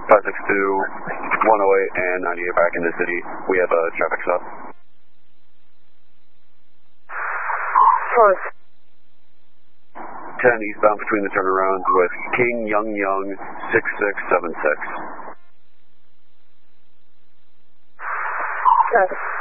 562, 108, and 98 back in the city. We have a traffic stop. 10 eastbound between the turnarounds with King Young Young 6676. Traffic.